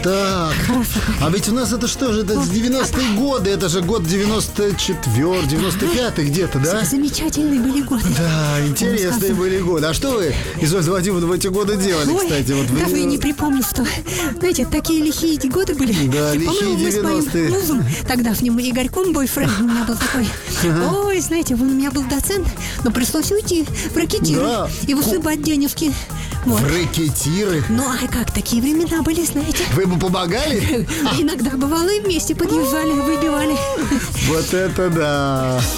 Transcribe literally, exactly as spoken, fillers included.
так. А ведь у нас это что же, это девяностые годы, это же год девяносто четвёртый, девяносто пятый где-то, да? Замечательные были годы. Да, интересные были годы. А что вы, Изольда Вадимовна, в эти годы делали, Ой, кстати? Вот вы... даже и не припомню, что, знаете, такие лихие эти годы были. Да, лихие По-моему, мы с моим девяностые. мужем, тогдашним Игорьком, бойфренд у меня был такой. Ой, знаете, он у меня был доцент, но пришлось уйти в ракетиры Да. и высыпать денежки. Вот. В рэкетиры. Ну, а как, такие времена были, знаете. Вы бы помогали? Иногда бывало и вместе подъезжали, выбивали. Вот это да!